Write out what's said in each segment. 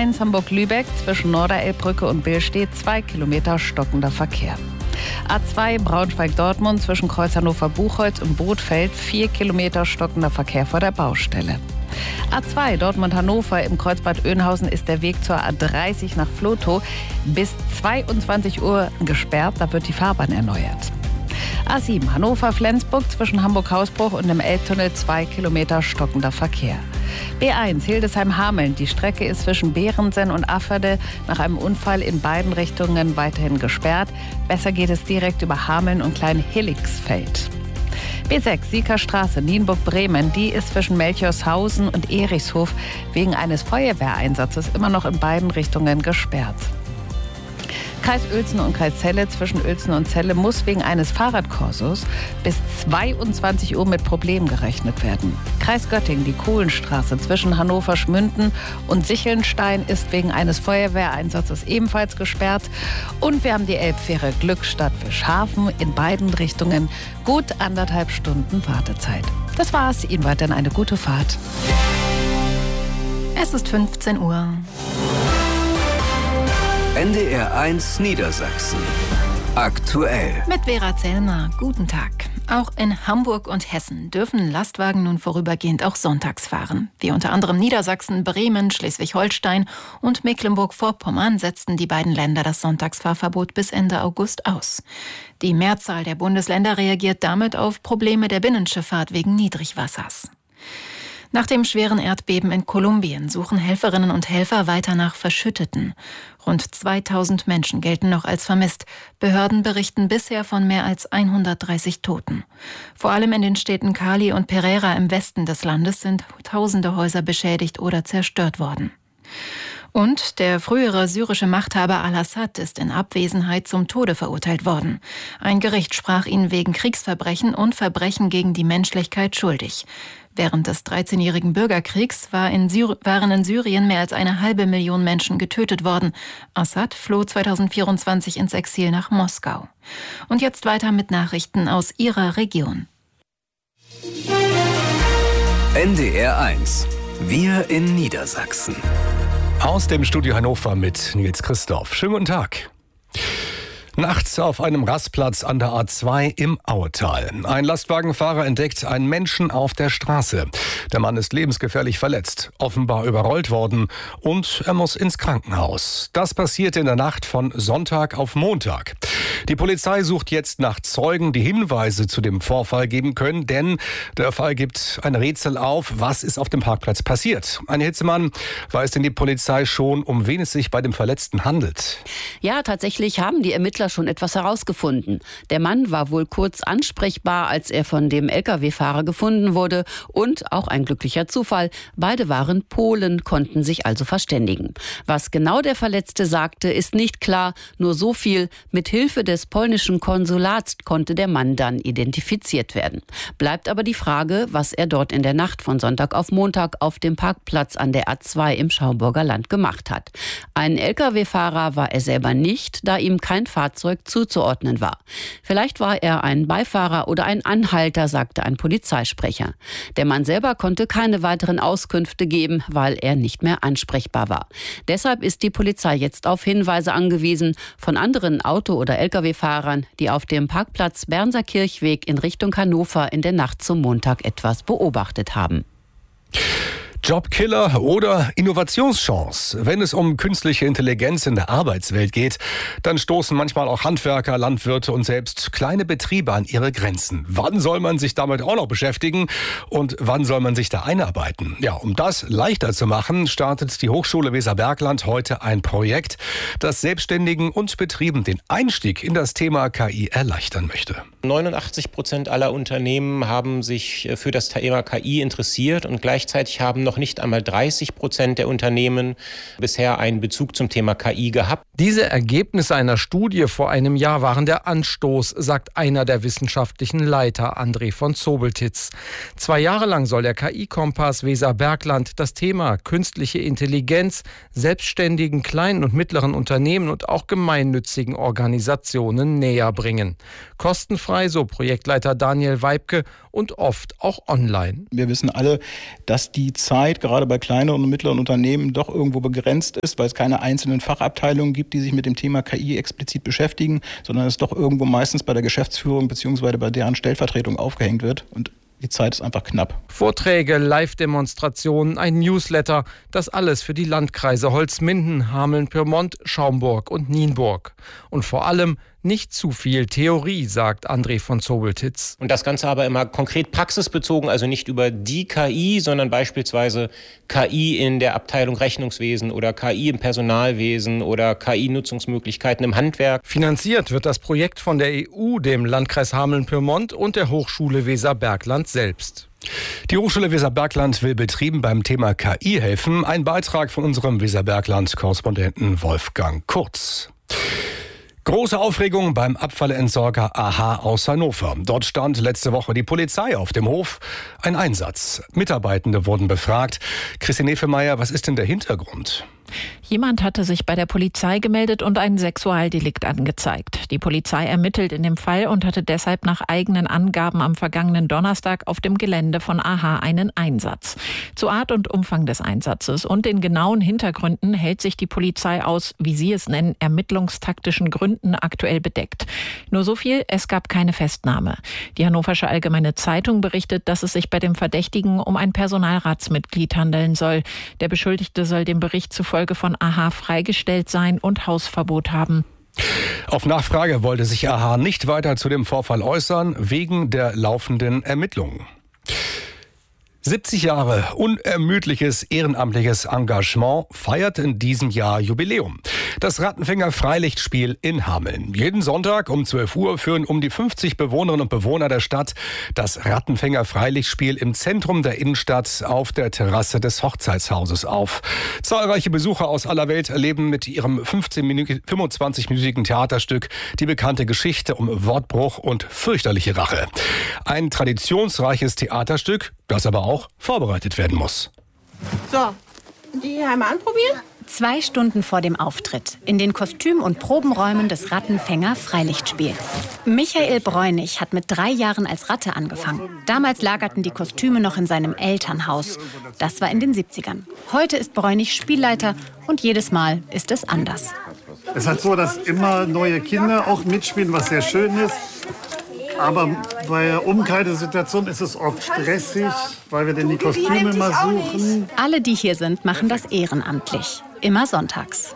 A1 Hamburg-Lübeck zwischen Norderelbbrücke und Billstedt 2 Kilometer stockender Verkehr. A2 Braunschweig-Dortmund zwischen Kreuz Hannover-Buchholz und Bothfeld 4 Kilometer stockender Verkehr vor der Baustelle. A2 Dortmund-Hannover im Kreuzbad Oeynhausen ist der Weg zur A30 nach Vlotho bis 22 Uhr gesperrt. Da wird die Fahrbahn erneuert. A7 Hannover-Flensburg zwischen Hamburg-Hausbruch und dem Elbtunnel 2 Kilometer stockender Verkehr. B1 Hildesheim-Hameln. Die Strecke ist zwischen Behrensen und Afferde nach einem Unfall in beiden Richtungen weiterhin gesperrt. Besser geht es direkt über Hameln und Klein-Hillixfeld. B6 Siekerstraße Nienburg-Bremen. Die ist zwischen Melchorshausen und Erichshof wegen eines Feuerwehreinsatzes immer noch in beiden Richtungen gesperrt. Kreis Uelzen und Kreis Celle zwischen Uelzen und Celle muss wegen eines Fahrradkorsos bis 22 Uhr mit Problemen gerechnet werden. Kreis Göttingen, die Kohlenstraße zwischen Hannover-Schmünden und Sichelnstein ist wegen eines Feuerwehreinsatzes ebenfalls gesperrt. Und wir haben die Elbfähre Glückstadt-Fischhafen in beiden Richtungen gut 1,5 Stunden Wartezeit. Das war's. Ihnen weiterhin eine gute Fahrt. Es ist 15 Uhr. NDR 1 Niedersachsen. Aktuell. Mit Vera Zellmer. Guten Tag. Auch in Hamburg und Hessen dürfen Lastwagen nun vorübergehend auch sonntags fahren. Wie unter anderem Niedersachsen, Bremen, Schleswig-Holstein und Mecklenburg-Vorpommern setzten die beiden Länder das Sonntagsfahrverbot bis Ende August aus. Die Mehrzahl der Bundesländer reagiert damit auf Probleme der Binnenschifffahrt wegen Niedrigwassers. Nach dem schweren Erdbeben in Kolumbien suchen Helferinnen und Helfer weiter nach Verschütteten. Rund 2000 Menschen gelten noch als vermisst. Behörden berichten bisher von mehr als 130 Toten. Vor allem in den Städten Cali und Pereira im Westen des Landes sind tausende Häuser beschädigt oder zerstört worden. Und der frühere syrische Machthaber al-Assad ist in Abwesenheit zum Tode verurteilt worden. Ein Gericht sprach ihn wegen Kriegsverbrechen und Verbrechen gegen die Menschlichkeit schuldig. Während des 13-jährigen Bürgerkriegs waren in Syrien mehr als 500.000 Menschen getötet worden. Assad floh 2024 ins Exil nach Moskau. Und jetzt weiter mit Nachrichten aus Ihrer Region. NDR 1. Wir in Niedersachsen. Aus dem Studio Hannover mit Nils Christoph. Schönen guten Tag. Nachts auf einem Rastplatz an der A2 im Auetal. Ein Lastwagenfahrer entdeckt einen Menschen auf der Straße. Der Mann ist lebensgefährlich verletzt, offenbar überrollt worden und er muss ins Krankenhaus. Das passierte in der Nacht von Sonntag auf Montag. Die Polizei sucht jetzt nach Zeugen, die Hinweise zu dem Vorfall geben können, denn der Fall gibt ein Rätsel auf, was ist auf dem Parkplatz passiert. Ein Hitzemann weiß denn die Polizei schon, um wen es sich bei dem Verletzten handelt. Ja, tatsächlich haben die Ermittler schon etwas herausgefunden. Der Mann war wohl kurz ansprechbar, als er von dem Lkw-Fahrer gefunden wurde. Und auch ein glücklicher Zufall, beide waren Polen, konnten sich also verständigen. Was genau der Verletzte sagte, ist nicht klar. Nur so viel: mit Hilfe des polnischen Konsulats konnte der Mann dann identifiziert werden. Bleibt aber die Frage, was er dort in der Nacht von Sonntag auf Montag auf dem Parkplatz an der A2 im Schauburger Land gemacht hat. Ein Lkw-Fahrer war er selber nicht, da ihm kein Fahrzeug zuzuordnen war. Vielleicht war er ein Beifahrer oder ein Anhalter, sagte ein Polizeisprecher. Der Mann selber konnte keine weiteren Auskünfte geben, weil er nicht mehr ansprechbar war. Deshalb ist die Polizei jetzt auf Hinweise angewiesen von anderen Auto- oder Lkw-Fahrern, die auf dem Parkplatz Bernser Kirchweg in Richtung Hannover in der Nacht zum Montag etwas beobachtet haben. Jobkiller oder Innovationschance? Wenn es um künstliche Intelligenz in der Arbeitswelt geht, dann stoßen manchmal auch Handwerker, Landwirte und selbst kleine Betriebe an ihre Grenzen. Wann soll man sich damit auch noch beschäftigen und wann soll man sich da einarbeiten? Ja, um das leichter zu machen, startet die Hochschule Weserbergland heute ein Projekt, das Selbstständigen und Betrieben den Einstieg in das Thema KI erleichtern möchte. 89% aller Unternehmen haben sich für das Thema KI interessiert und gleichzeitig haben noch nicht einmal 30% der Unternehmen bisher einen Bezug zum Thema KI gehabt. Diese Ergebnisse einer Studie vor einem Jahr waren der Anstoß, sagt einer der wissenschaftlichen Leiter, André von Zobeltitz. 2 Jahre lang soll der KI-Kompass Weserbergland das Thema künstliche Intelligenz selbstständigen kleinen und mittleren Unternehmen und auch gemeinnützigen Organisationen näher bringen. Kostenfrei, so Projektleiter Daniel Weibke, und oft auch online. Wir wissen alle, dass die Zahl Zeit, gerade bei kleineren und mittleren Unternehmen, doch irgendwo begrenzt ist, weil es keine einzelnen Fachabteilungen gibt, die sich mit dem Thema KI explizit beschäftigen, sondern es doch irgendwo meistens bei der Geschäftsführung bzw. bei deren Stellvertretung aufgehängt wird. Und die Zeit ist einfach knapp. Vorträge, Live-Demonstrationen, ein Newsletter, das alles für die Landkreise Holzminden, Hameln, Pyrmont, Schaumburg und Nienburg. Und vor allem nicht zu viel Theorie, sagt André von Zobeltitz. Und das Ganze aber immer konkret praxisbezogen, also nicht über die KI, sondern beispielsweise KI in der Abteilung Rechnungswesen oder KI im Personalwesen oder KI-Nutzungsmöglichkeiten im Handwerk. Finanziert wird das Projekt von der EU, dem Landkreis Hameln-Pyrmont und der Hochschule Weserbergland selbst. Die Hochschule Weserbergland will Betrieben beim Thema KI helfen. Ein Beitrag von unserem Weserbergland-Korrespondenten Wolfgang Kurz. Große Aufregung beim Abfallentsorger AHA aus Hannover. Dort stand letzte Woche die Polizei auf dem Hof. Ein Einsatz. Mitarbeitende wurden befragt. Christine Nefelmeier, was ist denn der Hintergrund? Jemand hatte sich bei der Polizei gemeldet und ein Sexualdelikt angezeigt. Die Polizei ermittelt in dem Fall und hatte deshalb nach eigenen Angaben am vergangenen Donnerstag auf dem Gelände von AHA einen Einsatz. Zu Art und Umfang des Einsatzes und den genauen Hintergründen hält sich die Polizei aus, wie sie es nennen, ermittlungstaktischen Gründen aktuell bedeckt. Nur so viel, es gab keine Festnahme. Die Hannoversche Allgemeine Zeitung berichtet, dass es sich bei dem Verdächtigen um ein Personalratsmitglied handeln soll. Der Beschuldigte soll dem Bericht zufolge von AHA freigestellt sein und Hausverbot haben. Auf Nachfrage wollte sich AHA nicht weiter zu dem Vorfall äußern, wegen der laufenden Ermittlungen. 70 Jahre unermüdliches ehrenamtliches Engagement feiert in diesem Jahr Jubiläum. Das Rattenfänger Freilichtspiel in Hameln. Jeden Sonntag um 12 Uhr führen um die 50 Bewohnerinnen und Bewohner der Stadt das Rattenfänger Freilichtspiel im Zentrum der Innenstadt auf der Terrasse des Hochzeitshauses auf. Zahlreiche Besucher aus aller Welt erleben mit ihrem 25-minütigen Theaterstück die bekannte Geschichte um Wortbruch und fürchterliche Rache. Ein traditionsreiches Theaterstück, das aber auch vorbereitet werden muss. So, die einmal anprobieren? 2 Stunden vor dem Auftritt in den Kostüm- und Probenräumen des Rattenfänger Freilichtspiels. Michael Bräunig hat mit 3 Jahren als Ratte angefangen. Damals lagerten die Kostüme noch in seinem Elternhaus. Das war in den 70ern. Heute ist Bräunig Spielleiter und jedes Mal ist es anders. Es ist halt so, dass immer neue Kinder auch mitspielen, was sehr schön ist. Aber bei der Umkleidesituation ist es oft stressig, weil wir denn die Kostüme mal suchen. Alle, die hier sind, machen das ehrenamtlich. Immer sonntags.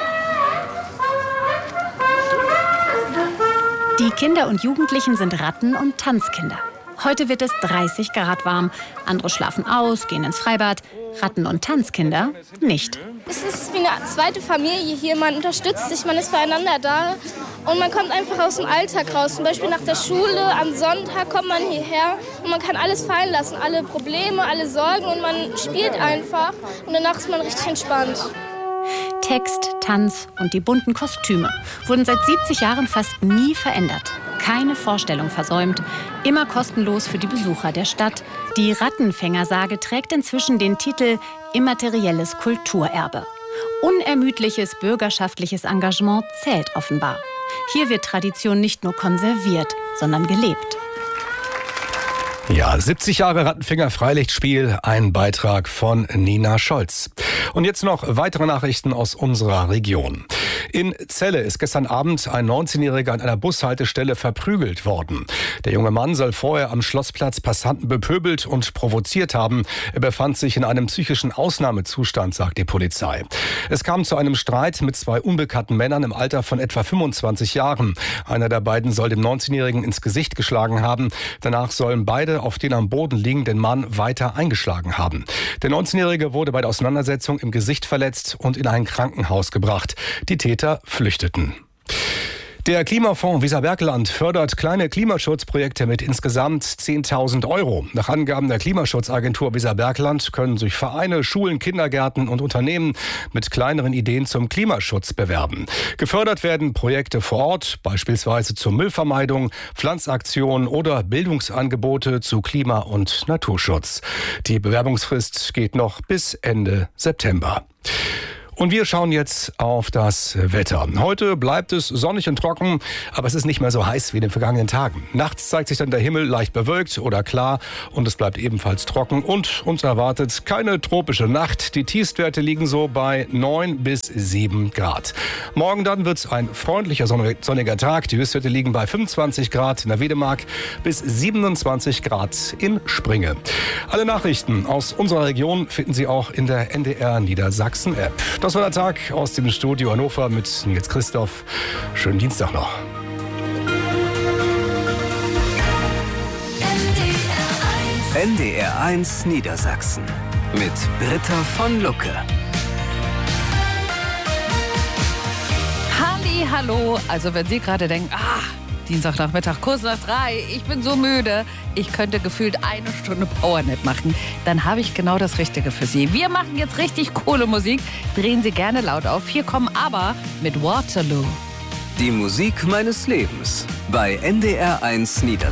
Die Kinder und Jugendlichen sind Ratten- und Tanzkinder. Heute wird es 30 Grad warm. Andere schlafen aus, gehen ins Freibad. Ratten- und Tanzkinder nicht. Es ist wie eine zweite Familie hier. Man unterstützt sich, man ist füreinander da. Und man kommt einfach aus dem Alltag raus. Zum Beispiel nach der Schule, am Sonntag kommt man hierher und man kann alles fallen lassen. Alle Probleme, alle Sorgen und man spielt einfach. Und danach ist man richtig entspannt. Text, Tanz und die bunten Kostüme wurden seit 70 Jahren fast nie verändert. Keine Vorstellung versäumt, immer kostenlos für die Besucher der Stadt. Die Rattenfängersage trägt inzwischen den Titel Immaterielles Kulturerbe. Unermüdliches bürgerschaftliches Engagement zählt offenbar. Hier wird Tradition nicht nur konserviert, sondern gelebt. Ja, 70 Jahre Rattenfänger Freilichtspiel, ein Beitrag von Nina Scholz. Und jetzt noch weitere Nachrichten aus unserer Region. In Celle ist gestern Abend ein 19-Jähriger an einer Bushaltestelle verprügelt worden. Der junge Mann soll vorher am Schlossplatz Passanten bepöbelt und provoziert haben. Er befand sich in einem psychischen Ausnahmezustand, sagt die Polizei. Es kam zu einem Streit mit 2 unbekannten Männern im Alter von etwa 25 Jahren. Einer der beiden soll dem 19-Jährigen ins Gesicht geschlagen haben. Danach sollen beide auf den am Boden liegenden Mann weiter eingeschlagen haben. Der 19-Jährige wurde bei der Auseinandersetzung im Gesicht verletzt und in ein Krankenhaus gebracht. Die Täter flüchteten. Der Klimafonds Weserbergland fördert kleine Klimaschutzprojekte mit insgesamt 10.000 €. Nach Angaben der Klimaschutzagentur Weserbergland können sich Vereine, Schulen, Kindergärten und Unternehmen mit kleineren Ideen zum Klimaschutz bewerben. Gefördert werden Projekte vor Ort, beispielsweise zur Müllvermeidung, Pflanzaktionen oder Bildungsangebote zu Klima- und Naturschutz. Die Bewerbungsfrist geht noch bis Ende September. Und wir schauen jetzt auf das Wetter. Heute bleibt es sonnig und trocken, aber es ist nicht mehr so heiß wie in den vergangenen Tagen. Nachts zeigt sich dann der Himmel leicht bewölkt oder klar und es bleibt ebenfalls trocken. Und uns erwartet keine tropische Nacht. Die Tiefstwerte liegen so bei 9 bis 7 Grad. Morgen dann wird es ein freundlicher sonniger Tag. Die Höchstwerte liegen bei 25 Grad in der Wedemark bis 27 Grad in Springe. Alle Nachrichten aus unserer Region finden Sie auch in der NDR Niedersachsen-App. Das war der Tag aus dem Studio Hannover mit Nils Christoph. Schönen Dienstag noch. NDR 1 Niedersachsen mit Britta von Lucke. Hallo, also wenn Sie gerade denken, Dienstagnachmittag, kurz nach 3, ich bin so müde, ich könnte gefühlt 1 Stunde Powernap machen, dann habe ich genau das Richtige für Sie. Wir machen jetzt richtig coole Musik, drehen Sie gerne laut auf. Hier kommen aber mit Waterloo. Die Musik meines Lebens bei NDR 1 Niedersachsen.